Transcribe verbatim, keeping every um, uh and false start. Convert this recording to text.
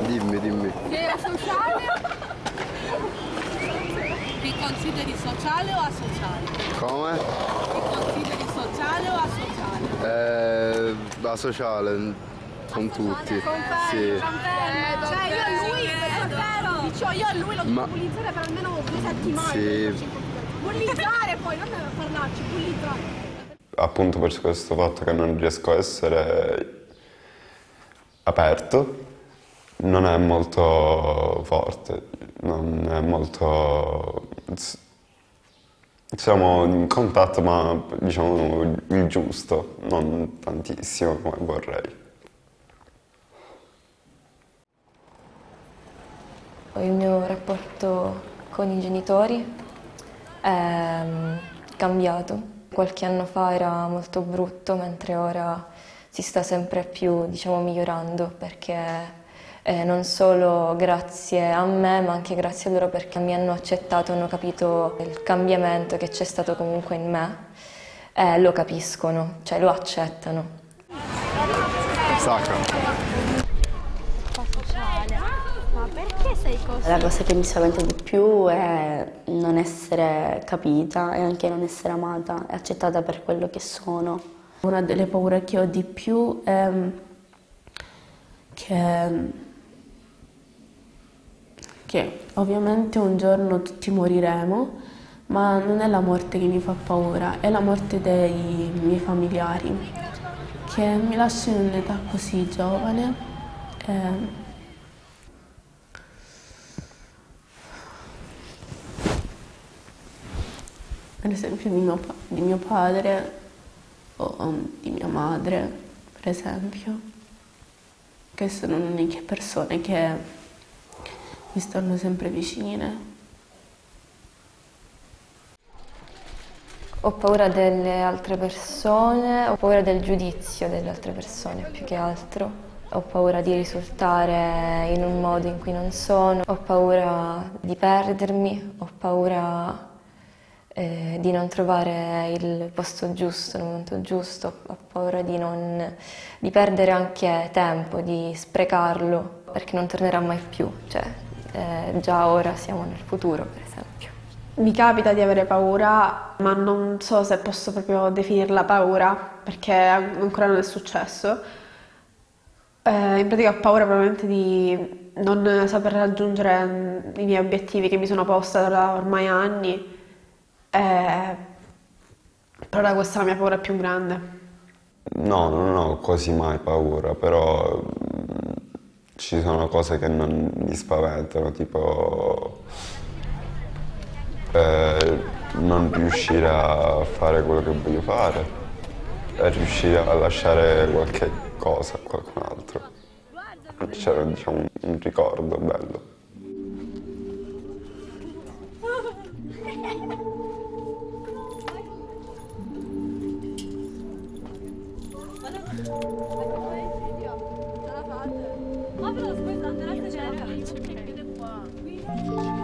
Dimmi, dimmi. Che è sociale? Ti consideri sociale o asociale? Come? Ti consideri sociale o asociale? Eh, asociale, con tutti. Sì. Eh, cioè io a lui, dicevo io a lui lo devo Ma... bullizzare per almeno due settimane. Sì. Bullizzare poi, non parlarci, bullizzare. Appunto per questo fatto che non riesco a essere aperto, non è molto forte, non è molto... siamo in contatto ma diciamo il giusto, non tantissimo come vorrei. Il mio rapporto con i genitori è cambiato. Qualche anno fa era molto brutto, mentre ora si sta sempre più, diciamo, migliorando, perché eh, non solo grazie a me, ma anche grazie a loro, perché mi hanno accettato, hanno capito il cambiamento che c'è stato comunque in me, eh, lo capiscono, cioè lo accettano. Sacra. Ma perché sei così? La cosa che mi spaventa di più è non essere capita e anche non essere amata e accettata per quello che sono. Una delle paure che ho di più è che, che ovviamente un giorno tutti moriremo, ma non è la morte che mi fa paura, è la morte dei miei familiari, che mi lasciano in un'età così giovane. E, per esempio di mio, di mio padre o di mia madre, per esempio, che sono le uniche persone che mi stanno sempre vicine. Ho paura delle altre persone, ho paura del giudizio delle altre persone più che altro. Ho paura di risultare in un modo in cui non sono, ho paura di perdermi, ho paura Eh, di non trovare il posto giusto, nel momento giusto, ho paura di, non, di perdere anche tempo, di sprecarlo, perché non tornerà mai più, cioè eh, già ora siamo nel futuro, per esempio. Mi capita di avere paura, ma non so se posso proprio definirla paura, perché ancora non è successo. Eh, in pratica ho paura probabilmente di non saper raggiungere i miei obiettivi che mi sono posta da ormai anni. Eh, però questa è la mia paura più grande. No, non ho quasi mai paura, però mh, ci sono cose che non mi spaventano, tipo eh, non riuscire a fare quello che voglio fare e riuscire a lasciare qualche cosa a qualcun altro. C'era, diciamo, un, un ricordo bello. Ma però aspetta, andrà a vedere qua.